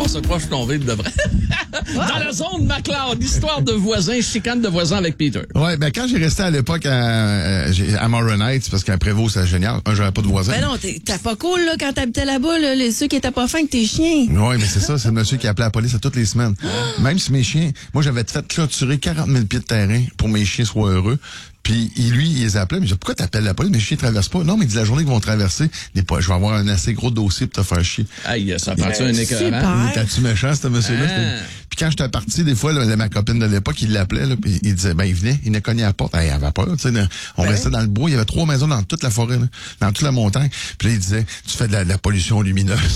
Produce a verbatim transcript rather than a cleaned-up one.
pas se croire, je suis tombé de vrai. Dans la zone McLeod, histoire de voisins, chicane de voisins avec Peter. Ouais, ben quand j'ai resté à l'époque à, à Morin Heights, parce qu'à Prévost, c'était génial. Un, j'avais pas de voisins. Ben non, t'es, t'as pas cool, là, quand t'habitais là-bas, là, les, ceux qui étaient pas fins avec tes chiens. Oui, mais c'est ça, c'est le monsieur qui appelait la police à toutes les semaines. Même si mes chiens, moi j'avais fait clôturer quarante mille pieds de terrain pour que mes chiens soient heureux. Puis lui, il les appelait, mais je dis, pourquoi t'appelles la police? Mes chiens traversent pas. Non, mais il dit, la journée qu'ils vont traverser, des po- je vais avoir un assez gros dossier pour te faire chier. Aïe, ça prend-tu un écœurant? super. T'as-tu méchant, ce monsieur-là? Ah. Puis quand j'étais parti, des fois, là, ma copine de l'époque, il l'appelait, là, puis il disait, ben, il venait, il ne cognait à la porte. Elle avait peur, tu sais. On restait dans le bois, il y avait trois maisons dans toute la forêt, là, dans toute la montagne. Puis là, il disait, tu fais de la, de la pollution lumineuse.